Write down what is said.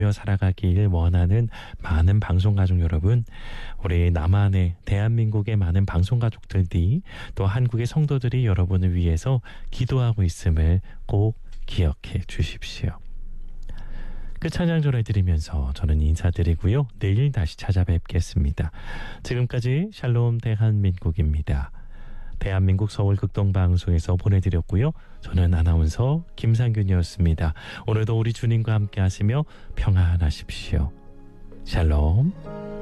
살아가길 원하는 많은 방송가족 여러분, 우리 남한의 대한민국의 많은 방송가족들이 또 한국의 성도들이 여러분을 위해서 기도하고 있음을 꼭 기억해 주십시오. 그 찬양 전해드리면서 저는 인사드리고요. 내일 다시 찾아뵙겠습니다. 지금까지 샬롬 대한민국입니다. 대한민국 서울 극동방송에서 보내드렸고요. 저는 아나운서 김상균이었습니다. 오늘도 우리 주님과 함께 하시며 평안하십시오. 샬롬.